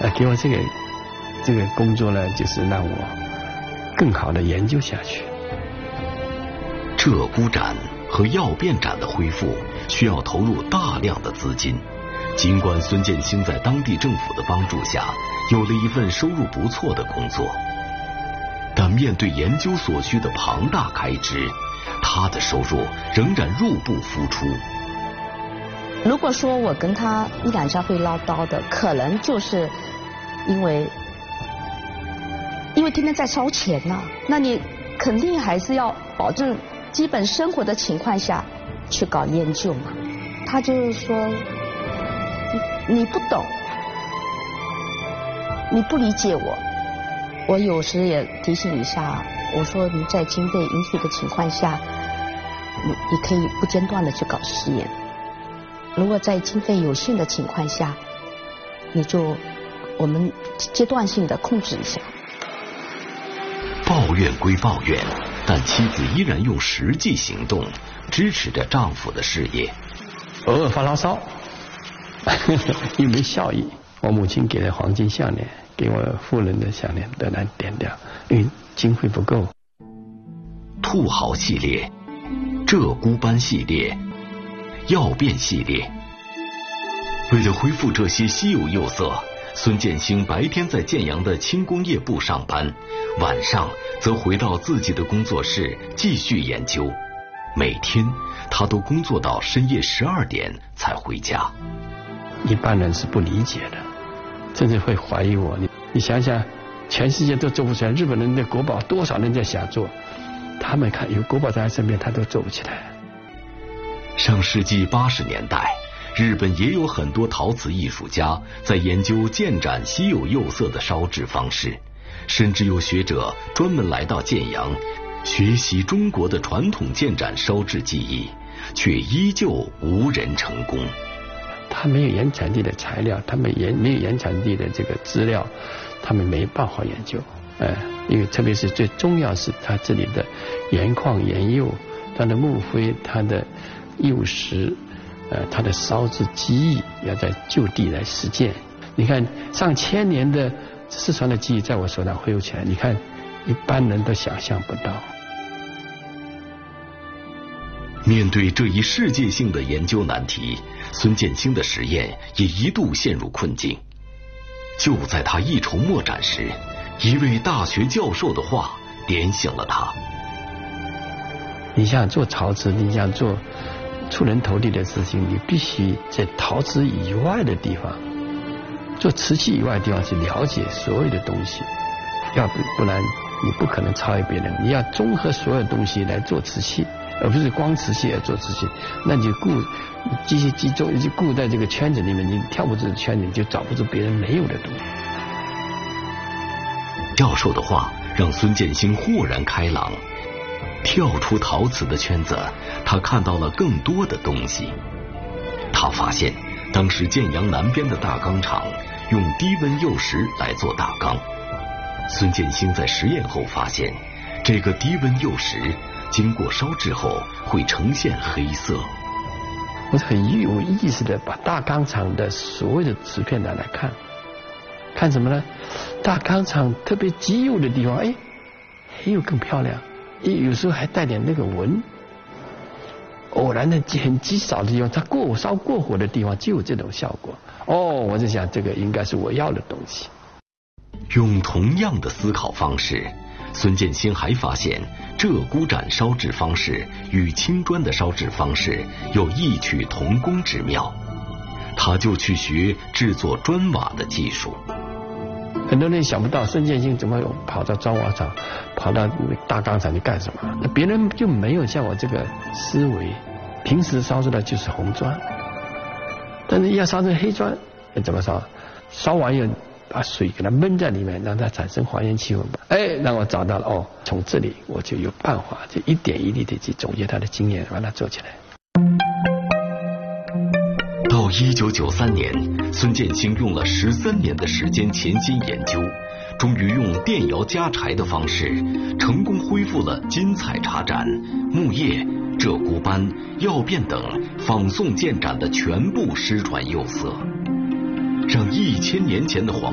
给我这个工作呢，就是让我更好的研究下去。 鹧鸪展和药变展的恢复需要投入大量的资金，尽管孙建兴在当地政府的帮助下有了一份收入不错的工作，但面对研究所需的庞大开支，他的收入仍然入不敷出。 如果说我跟他一两家会唠叨的，可能就是因为天天在烧钱呐，那你肯定还是要保证基本生活的情况下去搞研究嘛。他就是说你不懂，你不理解我。我有时也提醒一下，我说你在经费允许的情况下，你可以不间断的去搞实验。如果在经费有限的情况下，我们阶段性的控制一下。 抱怨归抱怨，但妻子依然用实际行动支持着丈夫的事业。 偶尔发牢骚，又没效益。我母亲给了黄金项链，给我夫人的项链都难点掉，因为经费不够。 兔毫系列、鹧鸪斑系列、药变系列，为了恢复这些稀有釉色，孙建兴白天在建阳的轻工业部上班，晚上则回到自己的工作室继续研究。每天他都工作到深夜12点才回家。 一般人是不理解的，甚至会怀疑我。你想想，全世界都做不出来，日本人的国宝多少人在想做，他们看有国宝在他身边，他都做不起来。 上世纪80年代，日本也有很多陶瓷艺术家在研究建盏稀有釉色的烧制方式，甚至有学者专门来到建阳学习中国的传统建盏烧制技艺，却依旧无人成功。 他没有原产地的材料，他们没有原产地的这个资料，他们没办法研究。因为特别是最重要是他这里的原矿原釉，它的木灰，它的釉石，它的烧制技艺要在就地来实践。你看上千年的失传的技艺在我手上恢复起来，你看一般人都想象不到。 面对这一世界性的研究难题，孙建兴的实验也一度陷入困境。就在他一筹莫展时，一位大学教授的话点醒了他。 你想做陶瓷，你想做出人头地的事情，你必须在陶瓷以外的地方，做瓷器以外的地方去了解所有的东西，不然你不可能超越别人。你要综合所有东西来做瓷器，而不是光瓷器来做瓷器，那你就机械集中，就固在这个圈子里面，你跳不出圈子，你就找不出别人没有的东西。 教授的话让孙建兴豁然开朗，跳出陶瓷的圈子，他看到了更多的东西。他发现当时建阳南边的大钢厂用低温釉石来做大钢。孙建兴在实验后发现，这个低温釉石经过烧制后会呈现黑色。 我是很有意识的把大钢厂的所有的瓷片拿来看什么呢？大钢厂特别极釉的地方，黑釉更漂亮，有时候还带点那个纹。偶然的很极少的地方，它烧过火的地方就有这种效果。我就想这个应该是我要的东西。 用同样的思考方式，孙建兴还发现鹧鸪盏烧制方式与青砖的烧制方式有异曲同工之妙，他就去学制作砖瓦的技术。 很多人想不到孙建兴怎么跑到砖瓦厂，跑到大钢厂去干什么？那别人就没有像我这个思维，平时烧出来就是红砖，但是要烧成黑砖，怎么烧？烧完以后把水给它闷在里面，让它产生还原气温。让我找到了从这里我就有办法，就一点一滴的去总结他的经验，把它做起来。 到1993年，孙建兴用了13年的时间潜心研究，终于用电窑加柴的方式，成功恢复了金彩茶盏、木叶、鹧鸪斑、药变等仿宋建盏的全部失传釉色，让1000年前的黄